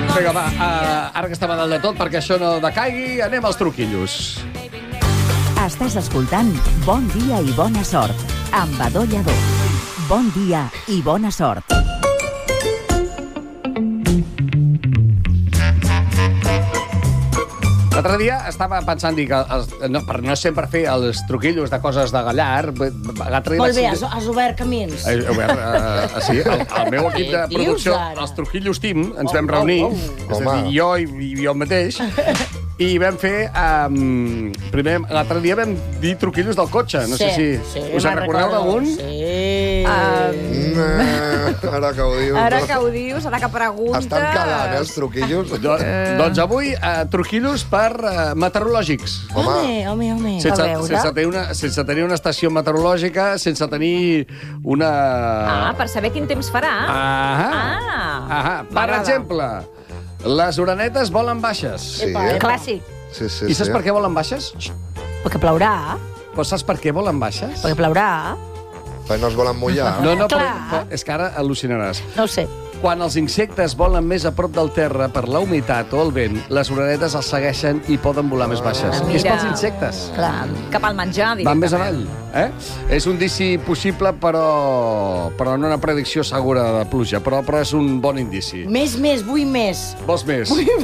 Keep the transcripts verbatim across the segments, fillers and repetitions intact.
Vinga, va, uh, ara que estem a dalt de tot, perquè això no decaigui, anem als truquillos. Estàs escoltant Bon dia i bona sort, amb Badó Lladó. Bon dia i bona sort. L'altre dia estava pensant dir que els, no, per no sempre fer els truquillos de coses de gallar... Molt bé, has, has obert camins. He obert, uh, sí, el, el meu equip de producció, els truquillos team, ens vam reunir, oh, oh. és a dir, jo i, i jo mateix, i vam fer... Um, primer, l'altre dia vam dir truquillos del cotxe, no sí, sé si... Sí, us en recordeu d'algun? Sí. Um, no, ara que ho dius... Ara que ho dius, ara que preguntes... Estan calant, eh, els truquillos? Do, doncs avui, uh, truquillos per uh, meteorològics. Home, home, home. Sense, sense, tenir una, sense tenir una estació meteorològica, sense tenir una... Ah, per saber quin temps farà. Ah, ah. ah. Per exemple, les orenetes volen baixes. Sí, Epa, eh? epa. Clàssic. Sí, sí, I saps sí. per què volen baixes? Perquè plourà. Però saps per què volen baixes? Perquè plourà. Perquè no es volen mullar. No, no, però, Clar. però és que ara al·lucinaràs. No ho sé. Quan els insectes volen més a prop del terra per la humitat o el vent, les orenetes els segueixen i poden volar més baixes. Ah, És mira. pels insectes. Clar. Cap al menjar, directament. Van més avall. Eh? És un indici possible, però, però no una predicció segura de pluja, però, però és un bon indici. Més, més, vull més. Vols més?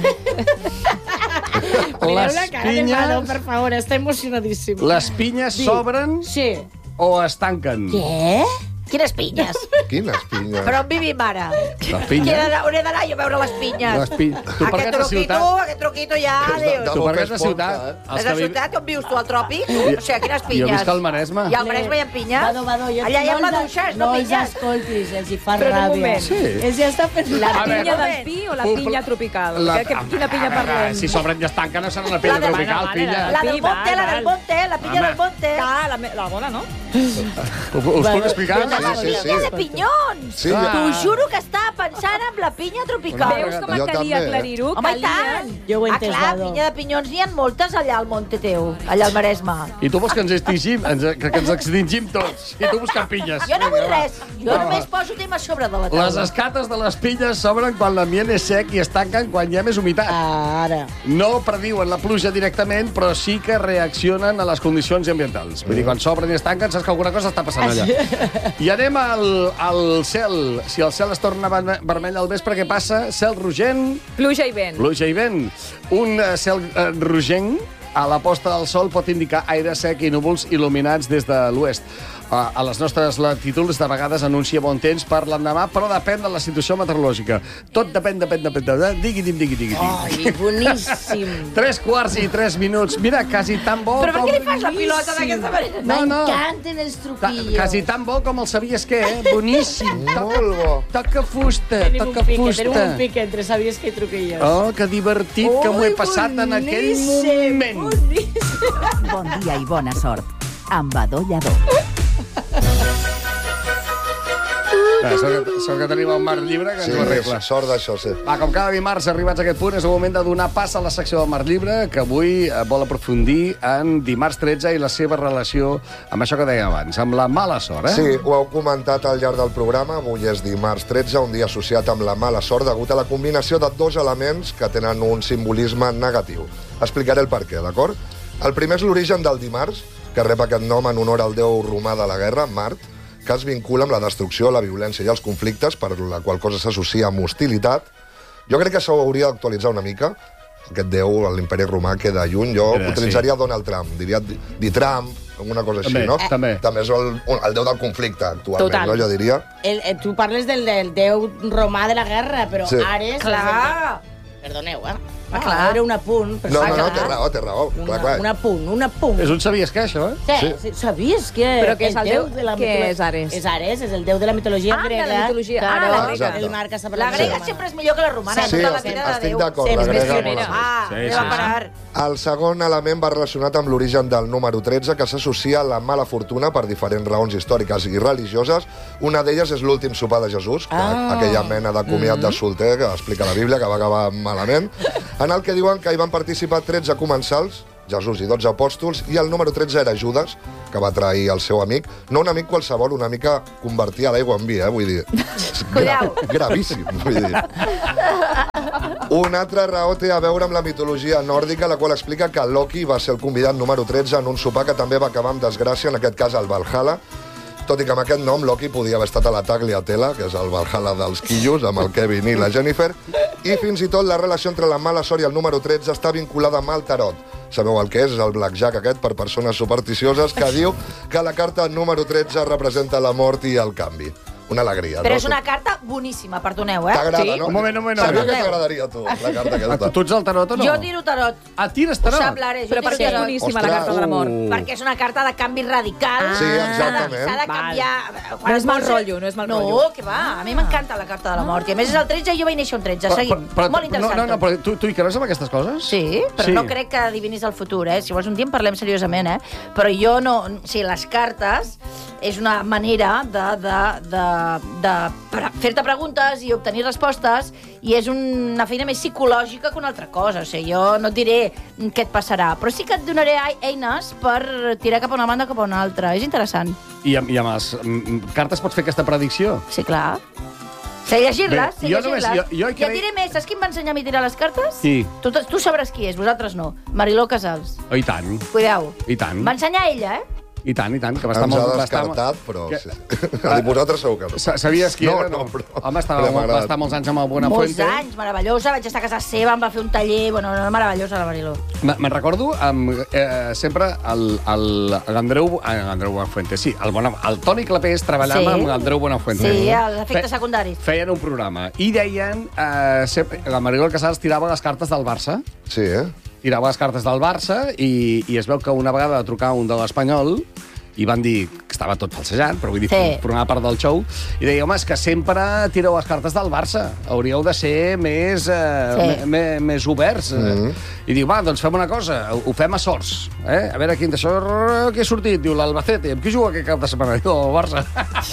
Mireu la cara de Mano, pinyes, per favor, està emocionadíssim. les pinyes Sí. s'obren Sí. o es tanquen? Què? Quines pinyes? Quines pinyes? Però on vivim ara? Les pinyes? On he d'anar jo a veure les pinyes? Les pi... Tu per Aquest què de truquito, ciutat? aquest truquito ja, És de- dius. de Tu per què boca de esponja, ciutat? eh? És de vi- ciutat, on vius tu, al tròpic? O sigui, quines pinyes? Jo visc al Maresme. I al Maresme hi ha pinyes? Vado, vado, jo Allà hi ha no els- maduixes, no No els pinyes? escoltis, els hi fa Però un ràbia. moment. Sí. Ells ja estan fent La A pinya veure. del pi o la Uf, pinya tropical? La- Que, que, quina pinya a veure, parlem? Si s'obren i es tanquen, no serà una pinya La de- tropical, vale, filla. La del Pi, monte, la val, del val. monte, la pinya Home. del monte. Ah, la, me- la bona, no? Us puc explicar? Sí, sí, sí. Pinya de pinyons! Sí, Ah. T'ho juro que estava pensant en la pinya tropical. Una Veus com Jo et calia també. aclarir-ho? Home, i tant! Jo ho he ah, entès, clar, Vado. pinya de pinyons n'hi ha moltes allà al monte teu, allà al Maresme. I tu vols que ens extingim, ens, que, que ens extingim tots. I tu buscant pinyes. Jo no vull Vinga, va. res, jo Va, només va. poso temes sobre de la taula. Les escates de les pinyes s'obren quan l'ambient és sec i es tanquen quan hi ha més humitat. Ara. No prediuen la pluja directament, però sí que reaccionen a les condicions ambientals. Vull dir, quan s'obren i es tanquen, saps que alguna cosa està passant allà. I anem al, al cel. Si el cel es torna verme- vermell al vespre, què passa? Cel rogent, Pluja i vent. pluja i vent. Un eh, cel eh, rogent a la posta del sol pot indicar aire sec i núvols il·luminats des de l'oest. A a les nostres latituds de vegades anuncia bon temps per l'endemà, però depèn de la situació meteorològica. Tot depèn, depèn, depèn, depèn. Digui, digui, digui, digui. Ai, boníssim. Tres quarts i tres minuts. Mira, quasi tan bo Però per com... què li fas la pilota d'aquesta manera? No, no. M'encanten els Ta- truquillos. Quasi tan bo com el sabies què, eh? Boníssim. Molt bo. Toca fusta, Tenim un toca pique, fusta. tenim un pique entre sabies que truquillos. Oh, que divertit que m'ho he Ui, passat en aquell boníssim, moment. boníssim. Bon dia i bona sort, amb Badó Lladó. Ah, sort, que, sort que tenim el Marc Llibre, que Sí, ens ho arregla. sort d'això, sí. Va, com cada dimarts arribats a aquest punt, és el moment de donar pas a la secció del Marc Llibre, que avui eh, vol aprofundir en Dimarts tretze i la seva relació amb això que dèiem abans, amb la mala sort, eh? Sí, ho heu comentat al llarg del programa. Avui és dimarts tretze, un dia associat amb la mala sort degut a la combinació de dos elements que tenen un simbolisme negatiu. Explicaré el per què, d'acord? El primer és l'origen del dimarts, que rep aquest nom en honor al déu romà de la guerra, Mart, que es vincula amb la destrucció, la violència i els conflictes, per la qual cosa s'associa amb hostilitat. Jo crec que s'hauria d'actualitzar una mica. Aquest déu, l'imperi romà, queda lluny. Jo Era, utilitzaria Donald Trump, diria di, di Trump, una cosa així, També, no? també. També és el, el déu del conflicte, actualment, Total. no? Jo diria. El, el, tu parles del, del déu romà de la guerra, però Sí. Ares... és Clar. el- Perdoneu, eh? Ah, Ah, clar. era un apunt. Però No, sí, no, no, clar. té raó, té raó. Una, Clar, clar. un apunt, un apunt. És un sabies què, això, eh? Sí, Sí. sí. Sabies que Però què és el déu? de la Què mitolo- és Ares? És Ares, és el déu de la mitologia Ah, de la grega. mitologia. Ah, Claro, la grega. El mar que s'ha La parlat grega de sempre és millor que la romana. Sí, tota la estic, vida de estic Déu. d'acord. Sí, La és més grega pionera. mola més. Ah, Sí, anem sí, a sí. parar. El segon element va relacionat amb l'origen del número tretze, que s'associa a la mala fortuna per diferents raons històriques i religioses. Una d'elles és l'últim sopar de Jesús, que Ah. aquella mena de comiat de solter que explica la Bíblia, que va acabar malament, en el que diuen que hi van participar tretze comensals, Jesús i dotze apòstols, i el número tretze era Judas, que va trair el seu amic. No un amic qualsevol, una mica convertir a l'aigua en vi, eh? Vull dir, és gra Cuidao. gravíssim, vull dir. Una altra raó té a veure amb la mitologia nòrdica, la qual explica que Loki va ser el convidat número tretze en un sopar que també va acabar amb desgràcia, en aquest cas al Valhalla. Tot i que amb aquest nom Loki podia haver estat a la Tagliatella, que és el Valhalla dels quillos, amb el Kevin i la Jennifer, i fins i tot la relació entre la mala sort i el número tretze està vinculada amb el tarot. Sabeu el que és? És el blackjack aquest per persones supersticioses que diu que la carta número tretze representa la mort i el canvi. Una alegria. Però no? és una carta boníssima, perdoneu, eh? T'agrada, Sí? no? Un moment, un moment. Sabia un que moment. t'agradaria a tu, la carta Ah, aquesta. Tu ets el tarot o no? Jo tiro tarot. Ah, tires Ho tarot? sap l'Ares, jo Però per tiro què és tarot. boníssima la Ostres. carta de l'amor? Uh. Perquè és una carta de canvi radical. Sí, exactament. S'ha de canviar... No és mal rotllo, no és mal rotllo. No, que va. A mi m'encanta la carta de la mort. I a més és el tretze i jo vaig néixer un tretze. Seguim. Molt interessant. No, no, no, tot. però tu, tu hi creus amb aquestes coses? Sí, però Sí. no crec que adivinis el futur, eh? Si vols un dia en parlem seriosament, eh? Però jo no... O sigui, les cartes és una manera de, de, de, de pre- fer-te preguntes i obtenir respostes, i és una feina més psicològica que una altra cosa. O sigui, jo no et diré què et passarà, però sí que et donaré eines per tirar cap a una banda o cap a una altra. És interessant. I amb, i amb les mm, cartes pots fer aquesta predicció? Sí, clar. Sé llegir-les, sé Bé, jo només- llegir-les. jo- jo hi I et crec- diré més, saps qui em va ensenyar a mi a tirar les cartes? Qui? Tu, tu sabràs qui és, vosaltres no. Mariló Casals. Oh, I tant, Cuidao. i tant. Va ensenyar ella, eh? I tant, i tant, que va estar Ens molt... ha va estar- descartat, però... Que- Sí. A vosaltres segur que no. Sa- Sabies qui No, era? no, però- Home, estava, però m'ha va agradat. estar molts anys amb el Molts Buenafuente. anys, meravellosa. Vaig estar a casa seva, em va fer un taller... Bueno, no, meravellosa, la Mariló. Me- Me'n recordo amb, eh, sempre el- el- l'Andreu eh, l'Andreu Buenafuente, sí, el, Bona, el Toni Clapés treballava Sí. amb l'Andreu Buenafuente. Sí, els efectes Fe- secundaris. Feien un programa i deien... Eh, sempre, la Mariló Casals tirava les cartes del Barça, Sí, eh? tirava les cartes del Barça i, i es veu que una vegada va trucar un de l'Espanyol i van dir que estava tot falsejant, però vull dir, Sí. formava part del show, i deia, home, és que sempre tireu les cartes del Barça, hauríeu de ser més, eh, Sí. me, més oberts. Mhm. Mm -hmm. I diu, va, doncs fem una cosa, ho, ho fem a sorts. Eh? A veure, quin de sort, què ha sortit? Diu, l'Albacete. Amb qui juga aquest cap de setmana? Diu, el Barça.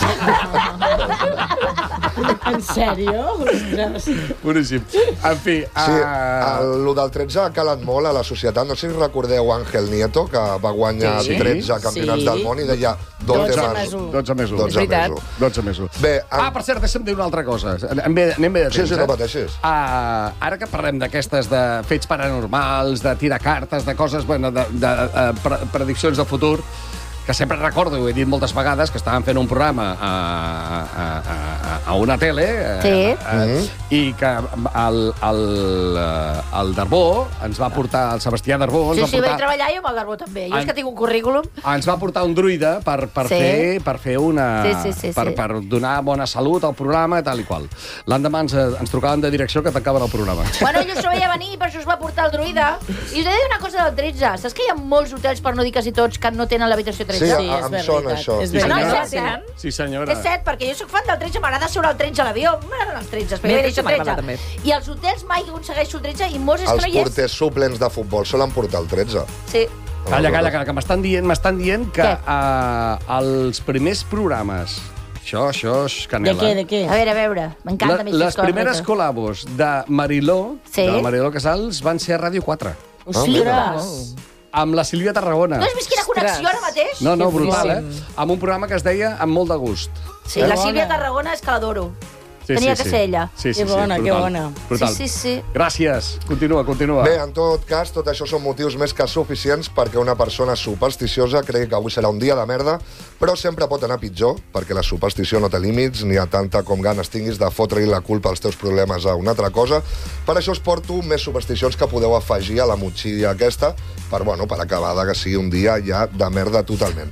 En sèrio? Ostres. Boníssim. En fi... Sí, Uh... el, lo del tretze ha calat molt a la societat. No sé si recordeu Ángel Nieto, que va guanyar Sí. tretze campionats Sí. del món i deia dotze dotze més més u. dotze més un. dotze És veritat. més u. dotze més un. Bé, Ah, en- per cert, deixa'm dir una altra cosa. Anem bé, anem bé de Sí, temps, sí, eh? no pateixis. Uh, ara que parlem d'aquestes de fets paranormals, de tirar cartes, de coses, bueno, de, de uh, pre prediccions de futur, que sempre recordo, ho he dit moltes vegades, que estàvem fent un programa a, a, a, a una tele, eh, Sí. eh, i que el, el, el Darbó ens va portar, el Sebastià Darbó, ens Sí, va sí, vaig portar... treballar jo amb el Darbó, també. Jo és En- que tinc un currículum. Ens va portar un druida per, per, Sí. fer, per fer una... Sí, sí, sí, per, sí. per donar bona salut al programa, tal i qual. L'endemà ens, ens trucaven de direcció que tancaven el programa. Bueno, ell s'ho veia venir, per això es va portar el druida. I us he de dir una cosa del tretze. Saps que hi ha molts hotels, per no dir quasi tots, que no tenen l'habitació Sí, tretze? Sí, a- és em veritat, sona això. és Sí, Ah, no, senyora. és cert? Sí, senyora. És cert, perquè jo sóc fan del tretze, m'agrada seure al tretze a l'avió, m'agraden els tretze, perquè M'he jo deixo deixat m'agrada, tretze. també. I els hotels mai aconsegueixo el tretze i molts és que Els no hi és. porters suplents de futbol solen portar el tretze. Sí. Calla, calla, calla, que m'estan dient, m'estan dient que Què? uh, els primers programes... Això, això és De canela. què, de què? A veure, a veure, m'encanta a mi La, les aquestes coses. primeres col·labos de Mariló, Sí. de la Mariló Casals, van ser a Ràdio quatre, Ostres. amb la Sílvia Tarragona. No has vist quina connexió ara mateix? No, no, Que brutal, eh? boníssim. Amb un programa que es deia Amb molt de gust. Sí, Que la bona. Sílvia Tarragona és que l'adoro. Sí, Tenia sí, que sí. ser ella. Sí, sí, Que bona, sí, que brutal, bona. Brutal. Sí, sí, sí. Gràcies. Continua, continua. Bé, en tot cas, tot això són motius més que suficients perquè una persona supersticiosa cregui que avui serà un dia de merda, però sempre pot anar pitjor, perquè la superstició no té límits, ni a tanta com ganes tinguis de fotre-hi la culpa als teus problemes a una altra cosa. Per això us porto més supersticions que podeu afegir a la motxilla aquesta, per, bueno, per acabar de que sigui un dia ja de merda totalment.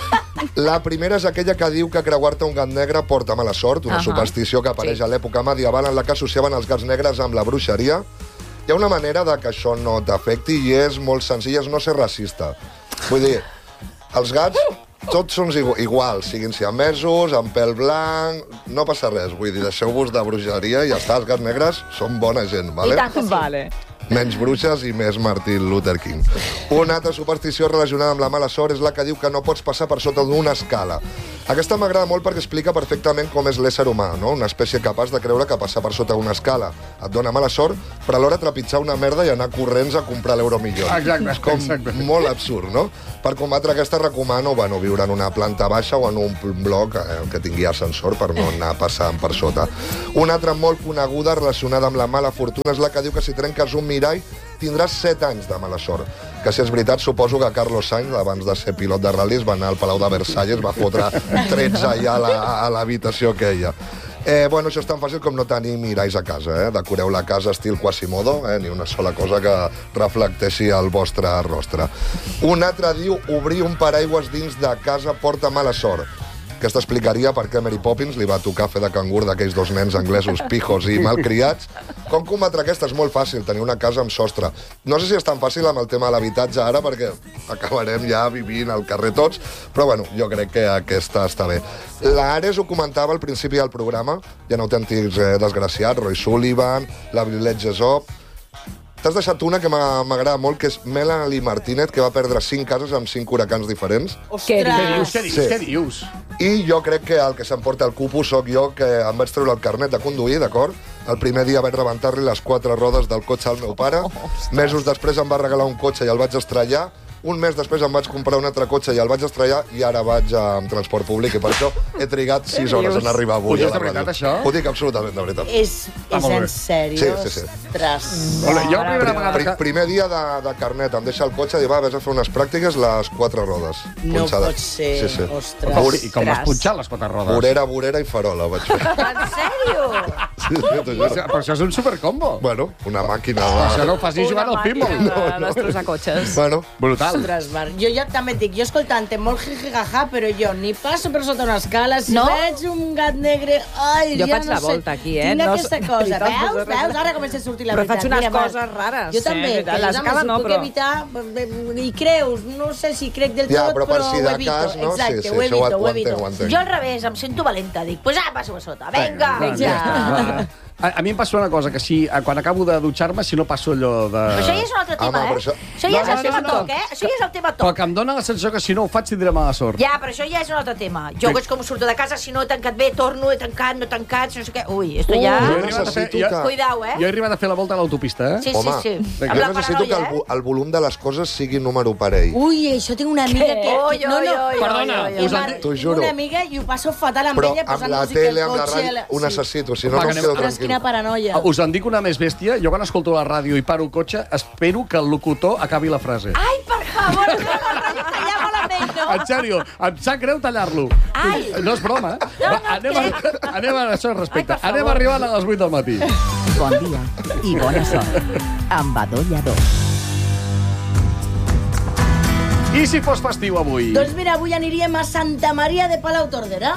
La primera és aquella que diu que creuar-te un gat negre porta mala sort, una Ahà. superstició que apareix a l'època medieval en la que associaven els gats negres amb la bruixeria. Hi ha una manera de que això no t'afecti i és molt senzill, és no ser racista. Vull dir, els gats tots són igu- iguals, siguin siamesos, amb pèl blanc, no passa res. Vull dir, deixeu-vos de bruixeria i ja està, els gats negres són bona gent, vale? I tant que sí. Vale. Menys bruixes i més Martin Luther King. Una altra superstició relacionada amb la mala sort és la que diu que no pots passar per sota d'una escala. Aquesta m'agrada molt perquè explica perfectament com és l'ésser humà, no? Una espècie capaç de creure que passar per sota una escala et dona mala sort, però alhora trepitjar una merda i anar corrents a comprar l'euro millor. Exacte, és com exacte. molt absurd, no? Per combatre aquesta recomano bueno, viure en una planta baixa o en un bloc eh, que tingui ascensor per no anar passant per sota. Una altra molt coneguda relacionada amb la mala fortuna és la que diu que si trenques un mirall tindràs set anys de mala sort. Que si és veritat, suposo que Carlos Sainz, abans de ser pilot de ral·lis, va anar al Palau de Versalles, va fotre trets allà a l'habitació aquella. Eh, bueno, això és tan fàcil com no tenir miralls a casa, eh? Decoreu la casa estil Quasimodo, eh? Ni una sola cosa que reflecteixi el vostre rostre. Un altre diu, obrir un paraigües dins de casa porta mala sort. Aquesta explicaria per què Mary Poppins li va tocar fer de cangur d'aquells dos nens anglesos pijos i malcriats. Com combatre aquesta? És molt fàcil, tenir una casa amb sostre. No sé si és tan fàcil amb el tema de l'habitatge ara, perquè acabarem ja vivint al carrer tots, però bueno, jo crec que aquesta està bé. L'Ares ho comentava al principi del programa, hi ha autèntics eh, desgraciats, Roy Sullivan, la Brilet Gesop. T'has deixat una que m'agrada molt, que és Melanie Martínez, que va perdre cinc cases amb cinc huracans diferents. Què dius, què dius, Sí. què dius? I jo crec que el que s'emporta el cupo sóc jo, que em vaig treure el carnet de conduir, d'acord? El primer dia vaig rebentar-li les quatre rodes del cotxe al meu pare. Mesos després em va regalar un cotxe i el vaig estrellar. Un mes després em vaig comprar un altre cotxe i el vaig estrellar i ara vaig amb transport públic i per això he trigat sis hores en arribar avui. Ho dius a la de veritat, ràdio. això? Ho dic absolutament de veritat. És, és molt bé. en sèrio? Sí, sí, sí. Ostres. Hola, jo la primera vegada Pri que... primer dia de, de carnet, em deixa el cotxe i va, vés a fer unes pràctiques les quatre rodes. No punxades. pot ser, Sí, sí. ostres. I com vas punxar les quatre rodes? Vorera, vorera i farola vaig fer. En sèrio? Sí, sí, t'ho juro. Però això és un supercombo. Bueno, una màquina Això de... no ho fas ni jugant al pinball. de destrossar cotxes. Bueno, Brutal. Ostres, Marc, jo ja també et dic, jo escoltant-te molt jijijaja, però jo ni passo per sota una escala, si No? veig un gat negre, ai, Jo ja faig no la sé. volta aquí, eh? Tinc No aquesta sé- cosa, veritat, veus? no sé Veus? res. Ara comença a sortir la Però veritat. faig unes Mira, Marc, coses rares, Jo sí, també, veritat. que L'escala si no, puc però- evitar, i creus, no sé si crec del ja, tot, però per si ho de evito. cas, no? Exacte, sí, sí, ho això evito, ho, ho ho evito. entenc, ho entenc. Jo al revés, em sento valenta. Dic, pues ah, passo a sota. Vinga! Va, Vinga! A, a mi em passa una cosa, que si, quan acabo de dutxar-me, si no passo allò de... Però això ja és un altre tema, Home, però eh? això- Això ja és No, el no, tema no, no. toc, eh? Això ja és el tema Però toc. que em dóna la sensació que si no ho faig tindré mala sort. Ja, però això ja és un altre tema. Jo Sí. és com surto de casa, si no he tancat bé, torno, he tancat, no he tancat, no sé què. Ui, esto Uh, ja... jo he Jo arribat a fer- necessito jo- que... Cuidao, eh? Jo he arribat a fer la volta a l'autopista, eh? Sí, Home, sí, sí. jo Amb la necessito que el, paranoia, vo- eh? el volum de les coses sigui número parell. Ui, això tinc una amiga que... Oi, que- no, oi, no, oi, Perdona, oi, oi, us oi. han Marc, T'ho tinc juro. una amiga i ho passo fatal amb Però ella amb posant la música tele, al amb la cotxe. ràdio, ho Sí. necessito, si no, Va, no que em anem- quedo Ostres, quina tranquil. paranoia. Us en dic una més bèstia. Jo quan escolto la ràdio i paro el cotxe, espero que el locutor acabi la frase. Ai, per favor, no m'agrada tallar malament, no? En sèrio, em sap greu tallar-lo. Ai. No és broma, eh? No, Va, no, anem, a, què? anem a això respecte. Ai, per Anem favor. arribant a les vuit del matí. Bon dia i bona sort. Amb Adolla dos. I si fos festiu avui? Doncs mira, avui aniríem a Santa Maria de Palau Tordera.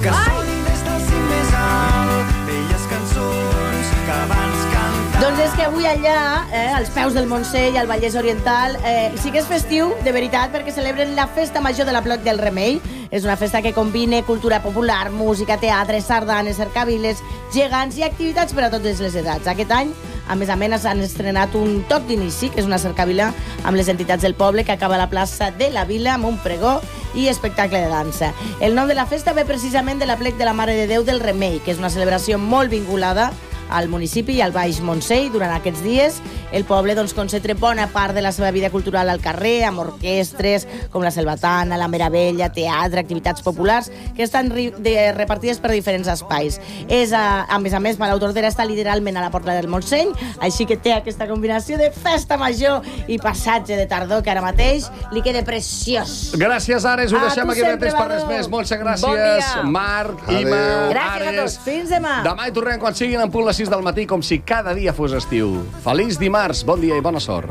Doncs és que avui allà, eh, als peus del Montseny, al Vallès Oriental, eh, sí que és festiu, de veritat, perquè celebren la Festa Major de la Plec del Remei. És una festa que combina cultura popular, música, teatre, sardanes, cercaviles, gegants i activitats per a totes les edats. Aquest any, a més a més, han estrenat un toc d'inici, que és una cercavila amb les entitats del poble, que acaba a la plaça de la Vila amb un pregó i espectacle de dansa. El nom de la festa ve precisament de la Plec de la Mare de Déu del Remei, que és una celebració molt vinculada al municipi i al Baix Montseny. Durant aquests dies, el poble doncs, concentra bona part de la seva vida cultural al carrer, amb orquestres com la Selvatana, la Meravella, teatre, activitats populars, que estan ri- de, repartides per diferents espais. És, a, a més a més, Palau Tordera està literalment a la porta del Montseny, així que té aquesta combinació de festa major i passatge de tardor, que ara mateix li queda preciós. Gràcies, Ares. Ho A deixem tu aquí, no sempre, tens per res Badó. més. Montse, gràcies. Bon dia. Marc, Adéu. Ima, Gràcies a Ares. tots. Fins demà. Demà hi tornem quan siguin en punt les sis del matí, com si cada dia fos estiu. Feliç dimarts, bon dia i bona sort.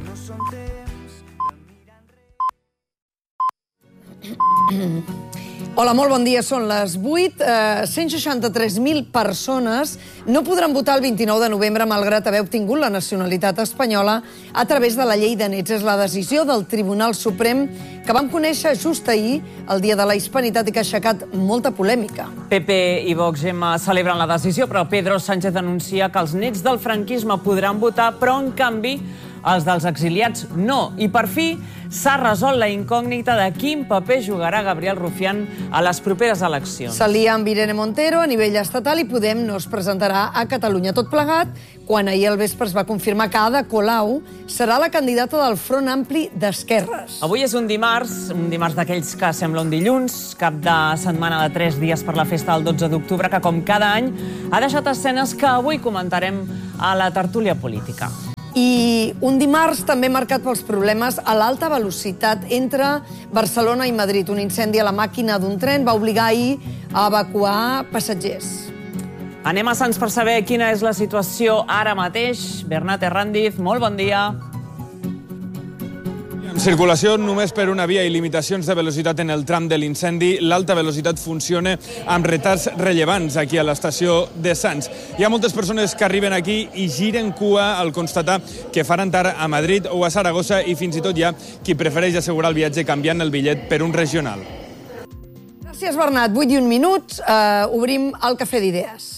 Hola, molt bon dia. Són les vuit. Eh, cent seixanta-tres mil persones no podran votar el vint-i-nou de novembre malgrat haver obtingut la nacionalitat espanyola a través de la llei de nets. És la decisió del Tribunal Suprem que vam conèixer just ahir, el dia de la Hispanitat, i que ha aixecat molta polèmica. P P i Vox Gemma celebren la decisió, però Pedro Sánchez anuncia que els nets del franquisme podran votar, però en canvi els dels exiliats no. I per fi s'ha resolt la incògnita de quin paper jugarà Gabriel Rufián a les properes eleccions. S'alia amb Irene Montero a nivell estatal i Podem no es presentarà a Catalunya. Tot plegat, quan ahir al vespre es va confirmar que Ada Colau serà la candidata del Front Ampli d'Esquerres. Avui és un dimarts, un dimarts d'aquells que sembla un dilluns, cap de setmana de tres dies per la festa del dotze d'octubre, que com cada any ha deixat escenes que avui comentarem a la tertúlia política. I un dimarts també marcat pels problemes a l'alta velocitat entre Barcelona i Madrid. Un incendi a la màquina d'un tren va obligar ahir a evacuar passatgers. Anem a Sants per saber quina és la situació ara mateix. Bernat Herrandiz, molt bon dia. Circulació només per una via i limitacions de velocitat en el tram de l'incendi. L'alta velocitat funciona amb retards rellevants aquí a l'estació de Sants. Hi ha moltes persones que arriben aquí i giren cua al constatar que faran tard a Madrid o a Saragossa i fins i tot hi ha qui prefereix assegurar el viatge canviant el bitllet per un regional. Gràcies, Bernat. vuit i un minuts. Uh, obrim el Cafè d'Idees.